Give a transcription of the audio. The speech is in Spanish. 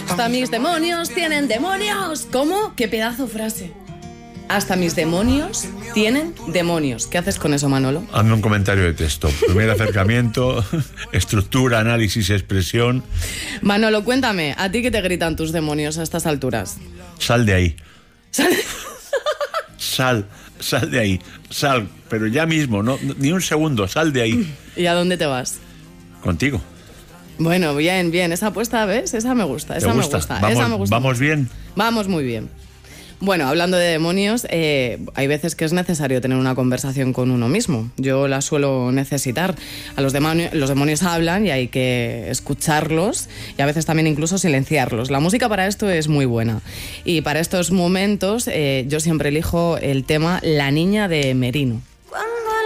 Hasta mis demonios tienen demonios. ¿Cómo? ¿Qué pedazo frase? Hasta mis demonios tienen demonios. ¿Qué haces con eso, Manolo? Hazme un comentario de texto. Primer acercamiento, estructura, análisis, expresión. Manolo, cuéntame, ¿a ti qué te gritan tus demonios a estas alturas? Sal de ahí. Sal de ahí. Sal, pero ya mismo, no, ni un segundo, sal de ahí. ¿Y a dónde te vas? Contigo. Bueno, bien, esa apuesta, ¿ves? Esa me gusta, esa me gusta. ¿Vamos bien? Vamos muy bien. Bueno, hablando de demonios, hay veces que es necesario tener una conversación con uno mismo. Yo la suelo necesitar. Los demonios hablan y hay que escucharlos y a veces también incluso silenciarlos. La música para esto es muy buena. Y para estos momentos yo siempre elijo el tema La Niña de Merino.